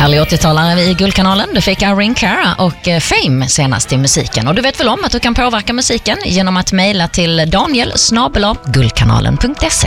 Härlig 80-talare i Guldkanalen. Du fick Irene Cara och Fame senast i musiken. Och du vet väl om att du kan påverka musiken genom att mejla till daniel@guldkanalen.se.